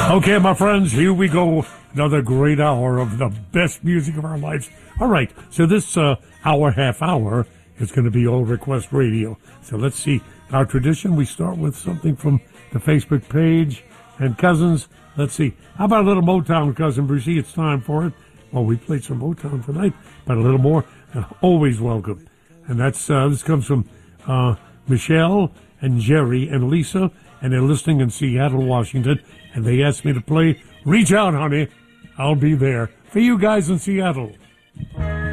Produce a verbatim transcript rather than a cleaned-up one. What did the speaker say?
Okay, my friends, here we go. Another great hour of the best music of our lives. All right, so this uh, hour, half hour, is going to be all request radio. So let's see. Our tradition, we start with something from the Facebook page. And cousins, let's see. How about a little Motown, Cousin Brucey? It's time for it. Well, we played some Motown tonight, but a little more, uh, always welcome. And that's uh, this comes from uh, Michelle and Jerry and Lisa, and they're listening in Seattle, Washington. And they asked me to play Reach Out, Honey. I'll be there for you guys in Seattle.